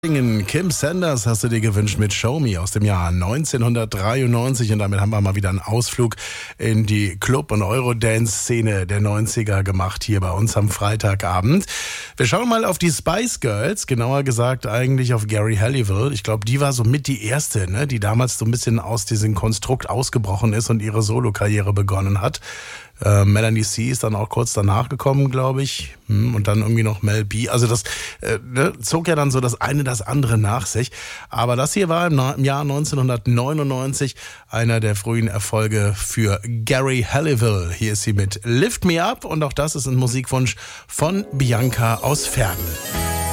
Kim Sanders hast du dir gewünscht mit Show Me aus dem Jahr 1993 und damit haben wir mal wieder einen Ausflug in die Club- und Eurodance-Szene der 90er gemacht hier bei uns am Freitagabend. Wir schauen mal auf die Spice Girls, genauer gesagt eigentlich auf Geri Halliwell. Ich glaube, die war so mit die erste, ne, die damals so ein bisschen aus diesem Konstrukt ausgebrochen ist und ihre Solokarriere begonnen hat. Melanie C. ist dann auch kurz danach gekommen, glaube ich. Und dann irgendwie noch Mel B. Also das zog ja dann so das eine das andere nach sich. Aber das hier war im Jahr 1999 einer der frühen Erfolge für Geri Halliwell. Hier ist sie mit Lift Me Up und auch das ist ein Musikwunsch von Bianca aus Verden.